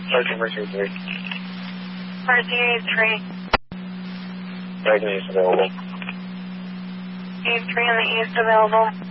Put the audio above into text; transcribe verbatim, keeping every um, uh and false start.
Sergeant Mercury three. Mercury three. Dragon East available. East three on the east available.